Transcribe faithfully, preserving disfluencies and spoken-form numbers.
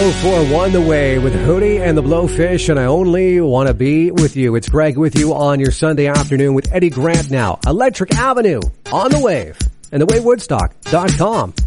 oh four one The Wave with Hootie and the Blowfish, and I only want to be with you. It's Greg with you on your Sunday afternoon with Eddie Grant now. Electric Avenue on The Wave and the wave woodstock dot com.